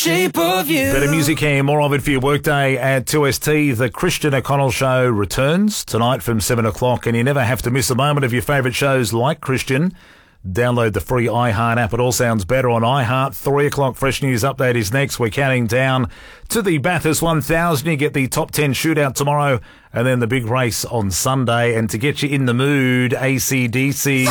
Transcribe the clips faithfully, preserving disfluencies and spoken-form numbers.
Shape of you. Better music here, more of it for your workday at two S T. The Christian O'Connell Show returns tonight from seven o'clock, and you never have to miss a moment of your favourite shows like Christian. Download the free iHeart app. It all sounds better on iHeart. Three o'clock Fresh News Update is next. We're counting down to the Bathurst one thousand. You get the top ten shootout tomorrow, and then the big race on Sunday. And to get you in the mood, A C D C.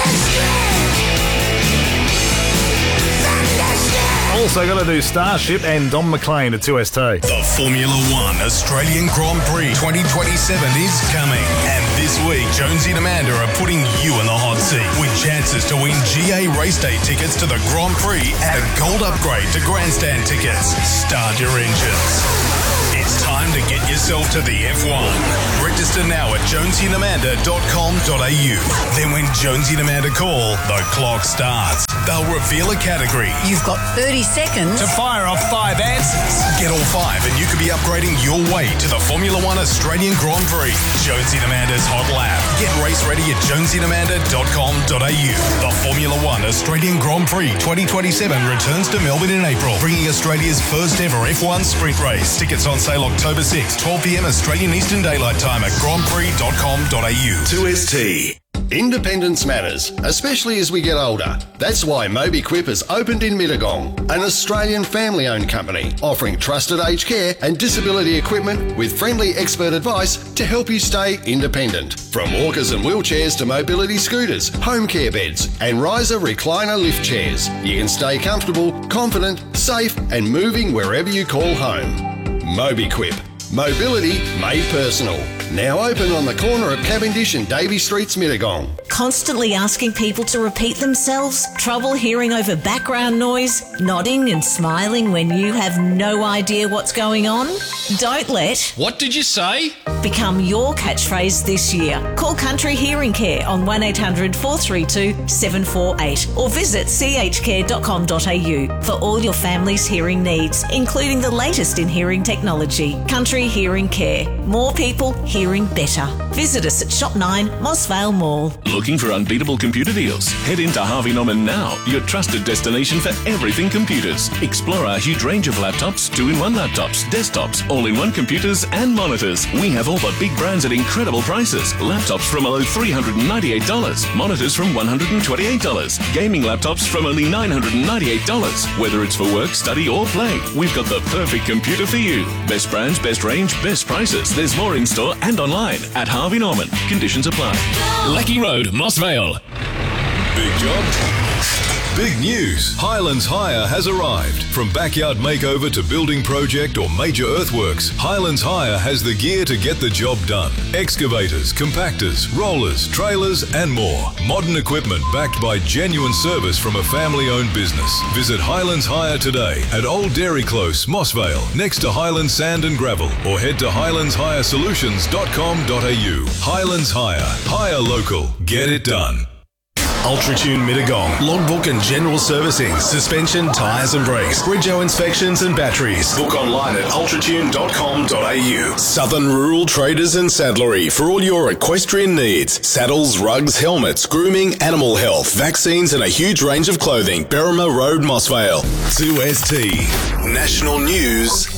Also got to do Starship and Don McLean at two S T. The Formula One Australian Grand Prix twenty twenty-seven is coming. And this week, Jonesy and Amanda are putting you in the hot seat with chances to win G A race day tickets to the Grand Prix and a gold upgrade to grandstand tickets. Start your engines. It's time to get yourself to the F one. Register now at jonesy and amanda dot com dot a u. Then when Jonesy and Amanda call, the clock starts. They'll reveal a category. You've got thirty seconds to fire off five answers. Get all five and you could be upgrading your way to the Formula One Australian Grand Prix. Jonesy and Amanda's Hot Lap. Get race ready at jonesy and amanda dot com dot a u. The Formula One Australian Grand Prix twenty twenty-seven returns to Melbourne in April, bringing Australia's first ever F one sprint race. Tickets on sale October sixth, twelve p m Australian Eastern Daylight Time at grand prix dot com dot a u. two S T. Independence matters, especially as we get older. That's why MobiQuip has opened in Mittagong, an Australian family-owned company offering trusted aged care and disability equipment with friendly expert advice to help you stay independent. From walkers and wheelchairs to mobility scooters, home care beds and riser recliner lift chairs, you can stay comfortable, confident, safe and moving wherever you call home. MobiQuip. Mobility made personal. Now open on the corner of Cavendish and Davey Streets, Mittagong. Constantly asking people to repeat themselves? Trouble hearing over background noise? Nodding and smiling when you have no idea what's going on? Don't let What did you say? become your catchphrase this year. Call Country Hearing Care on one eight hundred four three two seven four eight or visit c h care dot com dot a u for all your family's hearing needs, including the latest in hearing technology. Country Hearing Care. More people hearing better. Visit us at Shop nine, Mossvale Mall. Looking for unbeatable computer deals? Head into Harvey Norman now, your trusted destination for everything computers. Explore our huge range of laptops, two-in-one laptops, desktops, all-in-one computers and monitors. We have all the big brands at incredible prices. Laptops from only three hundred ninety-eight dollars, monitors from one hundred twenty-eight dollars, gaming laptops from only nine hundred ninety-eight dollars. Whether it's for work, study or play, we've got the perfect computer for you. Best brands, best range, best prices. There's more in store and online at Harvey Norman. Conditions apply. Lecky Road, Mossvale. Big job. Big news. Highlands Hire has arrived. From backyard makeover to building project or major earthworks, Highlands Hire has the gear to get the job done. Excavators, compactors, rollers, trailers and more. Modern equipment backed by genuine service from a family-owned business. Visit Highlands Hire today at Old Dairy Close, Mossvale, next to Highlands Sand and Gravel, or head to highlands hire solutions dot com dot a u. Highlands Hire. Hire local. Get it done. Ultratune Mittagong. Logbook and general servicing. Suspension, tyres and brakes. Bridgeo inspections and batteries. Book online at ultratune dot com dot a u. Southern Rural Traders and Saddlery for all your equestrian needs. Saddles, rugs, helmets, grooming, animal health, vaccines and a huge range of clothing. Berrima Road, Mossvale. two S T. National News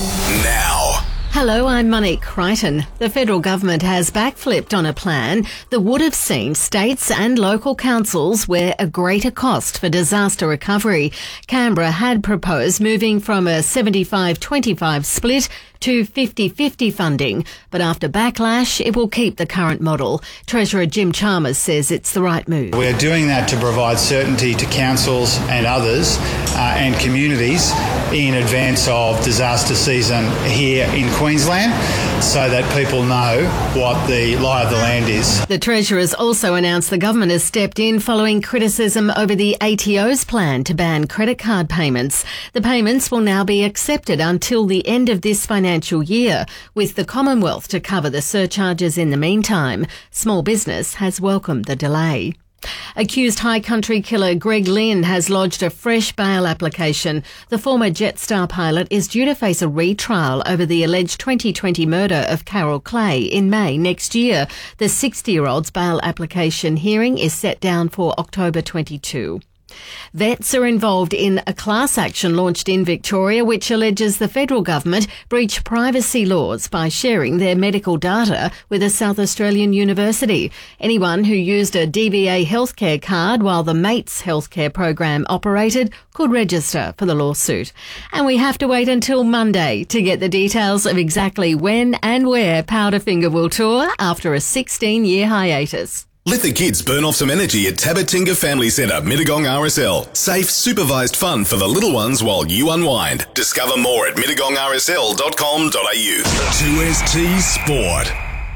now. Hello, I'm Monique Crichton. The federal government has backflipped on a plan that would have seen states and local councils wear a greater cost for disaster recovery. Canberra had proposed moving from a seventy-five twenty-five split to fifty-fifty funding, but after backlash, it will keep the current model. Treasurer Jim Chalmers says it's the right move. We're doing that to provide certainty to councils and others uh, and communities in advance of disaster season here in Queensland, so that people know what the lie of the land is. The Treasurer's also announced the government has stepped in following criticism over the A T O's plan to ban credit card payments. The payments will now be accepted until the end of this financial year, with the Commonwealth to cover the surcharges in the meantime. Small business has welcomed the delay. Accused High Country killer Greg Lynn has lodged a fresh bail application. The former Jetstar pilot is due to face a retrial over the alleged twenty twenty murder of Carol Clay in May next year. The sixty-year-old's bail application hearing is set down for October twenty-second. Vets are involved in a class action launched in Victoria which alleges the federal government breached privacy laws by sharing their medical data with a South Australian university. Anyone who used a D V A healthcare card while the MATES healthcare program operated could register for the lawsuit. And we have to wait until Monday to get the details of exactly when and where Powderfinger will tour after a sixteen-year hiatus. Let the kids burn off some energy at Tabatinga Family Centre, Mittagong R S L. Safe, supervised fun for the little ones while you unwind. Discover more at mittagong r s l dot com dot a u. two S T Sport.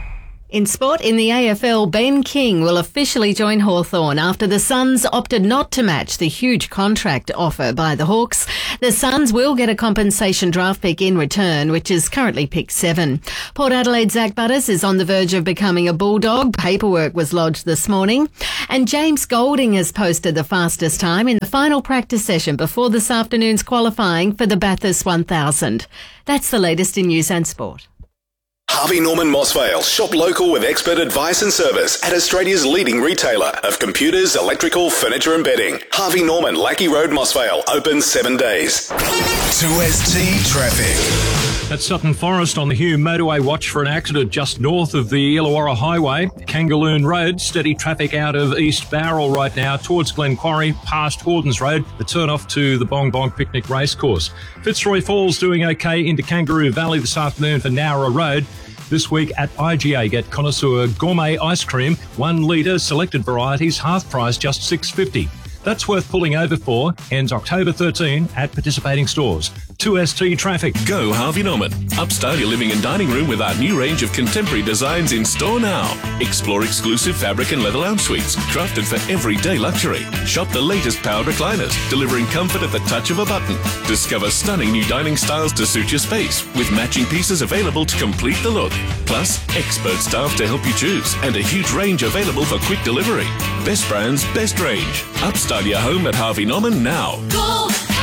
In sport, in the A F L, Ben King will officially join Hawthorn after the Suns opted not to match the huge contract offer by the Hawks. The Suns will get a compensation draft pick in return, which is currently pick seven. Port Adelaide's Zach Butters is on the verge of becoming a Bulldog. Paperwork was lodged this morning. And James Golding has posted the fastest time in the final practice session before this afternoon's qualifying for the Bathurst one thousand. That's the latest in news and sport. Harvey Norman Mossvale. Shop local with expert advice and service at Australia's leading retailer of computers, electrical, furniture and bedding. Harvey Norman, Lackey Road, Mossvale. Open seven days. two S T Traffic. At Sutton Forest on the Hume Motorway, watch for an accident just north of the Illawarra Highway. Kangaloo Road, steady traffic out of East Bowral right now towards Glen Quarry, past Hordens Road, the turn off to the Bong Bong Picnic Racecourse. Fitzroy Falls doing okay into Kangaroo Valley this afternoon for Nowra Road. This week at I G A, get Connoisseur Gourmet Ice Cream, one litre, selected varieties, half price, just six dollars fifty. That's worth pulling over for. Ends October thirteenth at participating stores. two S T Traffic. Go Harvey Norman. Upstyle your living and dining room with our new range of contemporary designs in store now. Explore exclusive fabric and leather lounge suites, crafted for everyday luxury. Shop the latest powered recliners, delivering comfort at the touch of a button. Discover stunning new dining styles to suit your space, with matching pieces available to complete the look. Plus, expert staff to help you choose, and a huge range available for quick delivery. Best brands, best range. Upstyle your home at Harvey Norman now. Go,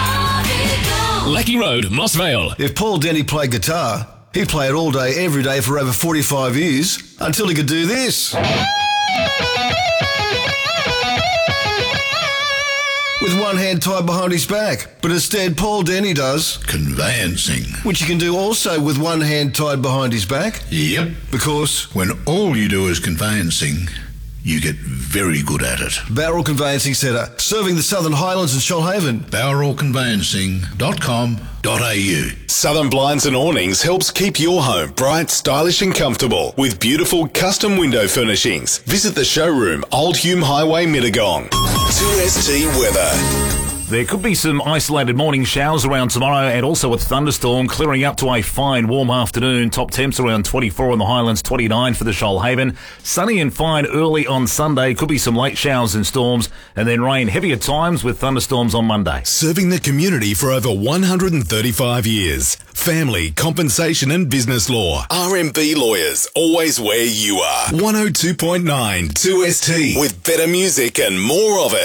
Harvey, go. Lackey Road, Mossvale. If Paul Denny played guitar, he played all day, every day for over forty-five years, until he could do this. With one hand tied behind his back. But instead, Paul Denny does conveyancing, which he can do also with one hand tied behind his back. Yep. Because when all you do is conveyancing, you get very good at it. Bowral Conveyancing Centre, serving the Southern Highlands and Shoalhaven. bowral conveyancing dot com dot a u. Southern Blinds and Awnings helps keep your home bright, stylish and comfortable with beautiful custom window furnishings. Visit the showroom, Old Hume Highway, Mittagong. two S T Weather. There could be some isolated morning showers around tomorrow and also a thunderstorm clearing up to a fine warm afternoon. Top temps around twenty-four in the Highlands, twenty-nine for the Shoalhaven. Sunny and fine early on Sunday. Could be some late showers and storms and then rain heavy at times with thunderstorms on Monday. Serving the community for over one hundred thirty-five years. Family, compensation and business law. R M B Lawyers, always where you are. one oh two point nine two S T with better music and more of it.